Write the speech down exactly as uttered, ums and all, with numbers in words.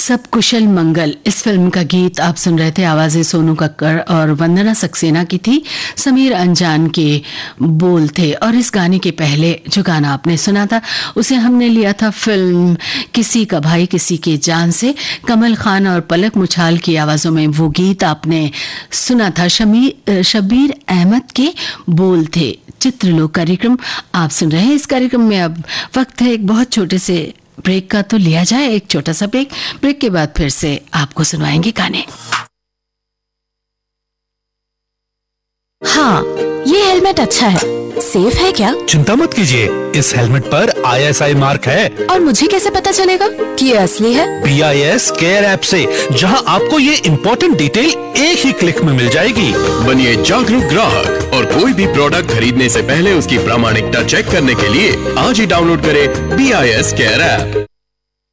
सब कुशल मंगल इस फिल्म का गीत आप सुन रहे थे। आवाजें सोनू कक्कड़ और वंदना सक्सेना की थी, समीर अंजान के बोल थे। और इस गाने के पहले जो गाना आपने सुना था उसे हमने लिया था फिल्म किसी का भाई किसी के जान से। कमल खान और पलक मुछाल की आवाजों में वो गीत आपने सुना था। शमीर शबीर अहमद के बोल थे। चित्रलोक कार्यक्रम आप सुन रहे हैं। इस कार्यक्रम में अब वक्त है एक बहुत छोटे से ब्रेक का, तो लिया जाए एक छोटा सा ब्रेक। ब्रेक के बाद फिर से आपको सुनवाएंगे गाने। हाँ, ये हेलमेट अच्छा है। सेफ है क्या? चिंता मत कीजिए, इस हेलमेट पर आई एस आई मार्क है। और मुझे कैसे पता चलेगा कि ये असली है? B I S care app से, जहां आपको ये इम्पोर्टेंट डिटेल एक ही क्लिक में मिल जाएगी। बनिए जागरूक ग्राहक और कोई भी प्रोडक्ट खरीदने से पहले उसकी प्रामाणिकता चेक करने के लिए आज ही डाउनलोड करें B I S care app.